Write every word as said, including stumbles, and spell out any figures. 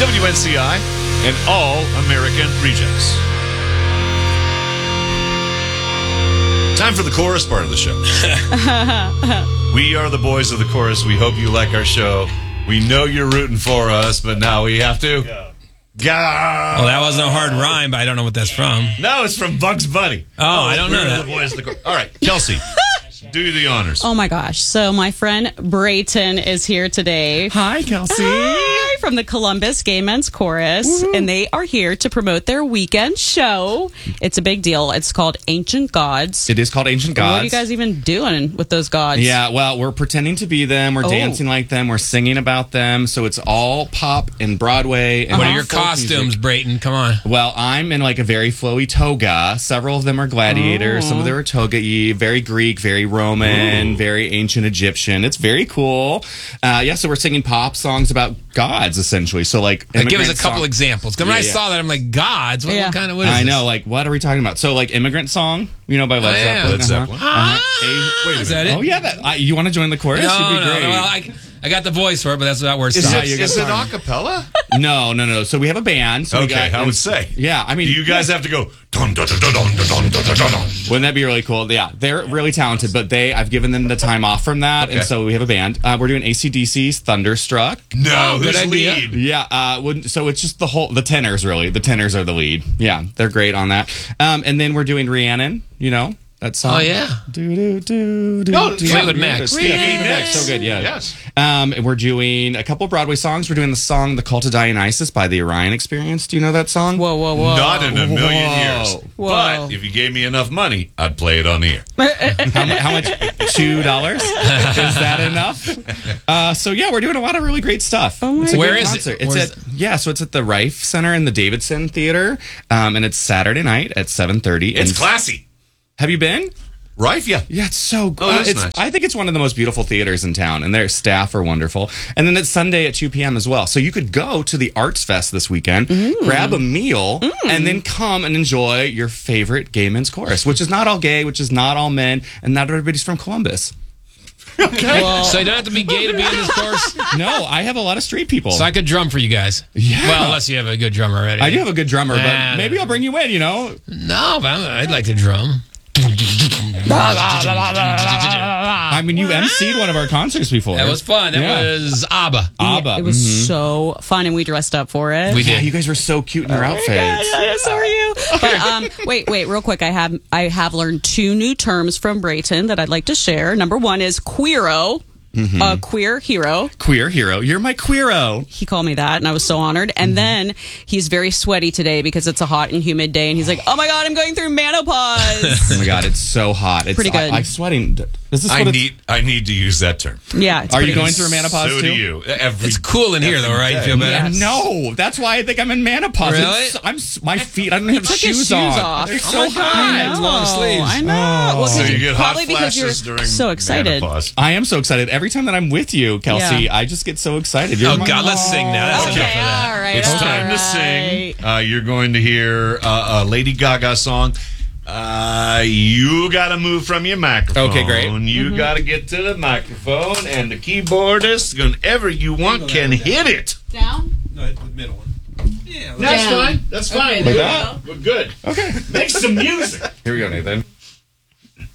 W N C I, and all American rejects. Time for the chorus part of the show. We are the boys of the chorus. We hope you like our show. We know you're rooting for us, but now we have to go. Go. Well, that wasn't a hard rhyme, but I don't know what that's from. No, it's from Bugs Bunny. Oh, oh I don't know that. The boys of the chorus. All right, Kelsey, do the honors. Oh, my gosh. So my friend Brayton is here today. Hi, Kelsey. Hi, from the Columbus Gay Men's Chorus. Woo-hoo. And they are here to promote their weekend show. It's a big deal. It's called Ancient Gods. It is called Ancient Gods. What are you guys even doing with those gods? Yeah, well, we're pretending to be them. We're oh. dancing like them. We're singing about them. So it's all pop and Broadway. And what are your costumes, music. Brayton? Come on. Well, I'm in like a very flowy toga. Several of them are gladiators. Oh. Some of them are toga-y. Very Greek, very Roman, Ooh. very ancient Egyptian. It's very cool. Uh, yeah, so we're singing pop songs about gods, essentially. So like, like give us a couple song. examples. When yeah, I yeah. saw that, I'm like, gods? What, yeah. what kind of? What is I this? know. Like, what are we talking about? So like, Immigrant Song, you know, by Led oh, yeah. Zeppelin. Led Zeppelin. Uh-huh. Uh-huh. Ah, Wait, is that it? Oh yeah, that, uh, you want to join the chorus? No, You'd be no, great. no. Well, I, I got the voice for it, but that's not where it is stops. It, is it a cappella? No, no, no. So we have a band. So okay, we got, I would say. Yeah, I mean, do you guys yeah. have to go? Dun, dun, dun, dun, dun, dun, dun, dun, dun. Wouldn't that be really cool? Yeah, they're really talented, but they I've given them the time off from that, okay. and so we have a band. Uh, we're doing A C D C's Thunderstruck. No, oh, who's good idea. lead? Yeah, uh, wouldn't, so it's just the whole the tenors really. The tenors are the lead. Yeah, they're great on that. Um, and then we're doing Rhiannon. You know. That song. Oh, yeah. Do, do, do, do, no, do, Fleetwood Mac. Fleetwood Mac. So good, yeah. Yes. Um, and we're doing a couple Broadway songs. We're doing the song The Cult of Dionysus by the Orion Experience. Do you know that song? Whoa, whoa, whoa. Not in a million whoa. years. Whoa. But if you gave me enough money, I'd play it on the air. how, how much? Two dollars? Is that enough? Uh, so, yeah, we're doing a lot of really great stuff. Oh my it's a Where good is concert. it? It's Where at, is it? Yeah, so it's at the Rife Center in the Davidson Theater. Um, and it's Saturday night at seven thirty. It's and classy. Have you been? Rife, yeah. Yeah, it's so good. Oh, that's it's, nice. I think it's one of the most beautiful theaters in town, and their staff are wonderful. And then it's Sunday at two p.m. as well. So you could go to the Arts Fest this weekend, mm. grab a meal, mm. and then come and enjoy your favorite gay men's chorus, which is not all gay, which is not all men, and not everybody's from Columbus. Okay. Well, so you don't have to be gay to be in this course? No, I have a lot of straight people. So I could drum for you guys. Yeah. Well, unless you have a good drummer already. I do have a good drummer, but uh, maybe I'll bring you in, you know? No, but I'd like to drum. I mean, you emceed one of our concerts before. That was fun. That yeah. was ABBA. ABBA. It was mm-hmm. so fun, and we dressed up for it. We did. Yeah, you guys were so cute in your oh outfits. God, so are you. But um, wait, wait, real quick. I have I have learned two new terms from Brayton that I'd like to share. Number one is queero. Mm-hmm. A queer hero. Queer hero. You're my queero. He called me that, and I was so honored. And mm-hmm. then he's very sweaty today because it's a hot and humid day, and he's like, "Oh my God, I'm going through menopause." Oh my God, it's so hot. It's pretty good. I, I'm sweating. Is this I what need. I need to use that term. Yeah. Are you going through menopause so too? do you. Every, it's cool in here, though, right? You feel better? Yes. No, that's why I think I'm in menopause. Really? It's, I'm my feet. I don't have took shoes, his shoes on. off. They're Oh so my God, hot. I know. Long sleeves. I know. Oh. Well, So you get hot probably because you're flashes during so excited. menopause. I am so excited. Every time that I'm with you, Kelsey, Yeah. I just get so excited. You're Oh, my- God, let's sing now. That's Okay, enough of that. all right. It's all time right. to sing. Uh, you're going to hear uh, a Lady Gaga song. Uh, you got to move from your microphone. Okay, great. You Mm-hmm. got to get to the microphone, and the keyboardist, whenever you want, can hit it. Down. No, the middle one. Yeah. That's Down. fine. That's fine. Like that? We're good. Okay. Make some music. Here we go, Nathan.